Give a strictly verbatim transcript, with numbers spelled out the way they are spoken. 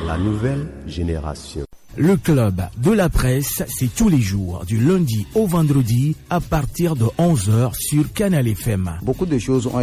la nouvelle génération. Le club de la presse, c'est tous les jours, du lundi au vendredi, à partir de onze heures sur Canal F M. Beaucoup de choses ont